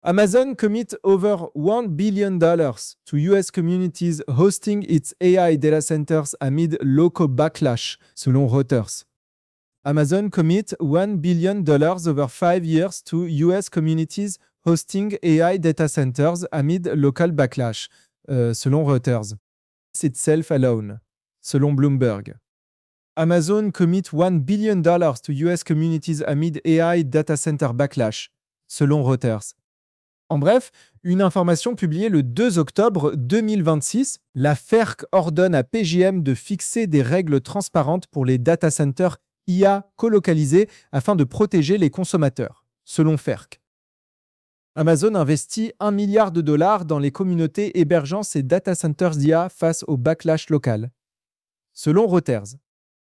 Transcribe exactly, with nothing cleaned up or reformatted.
Amazon commit over one billion dollars to U S communities hosting its A I data centers amid local backlash, selon Reuters. Amazon commit one billion dollars over five years to U S communities hosting A I data centers amid local backlash, euh, selon Reuters. Itself alone, selon Bloomberg. Amazon commit one billion dollars to U S communities amid A I data center backlash, selon Reuters. En bref, une information publiée le deux octobre deux mille vingt-six, la F E R C ordonne à P J M de fixer des règles transparentes pour les data centers I A colocalisés afin de protéger les consommateurs, selon F E R C. Amazon investit un milliard de dollars dans les communautés hébergeant ses data centers d'I A face au backlash local, selon Reuters.